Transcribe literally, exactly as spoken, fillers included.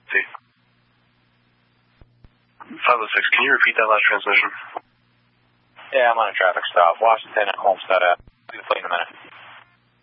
See. five oh six, can you repeat that last transmission? Yeah, I'm on a traffic stop. Washington at Homestead. I'll be the plate in a minute.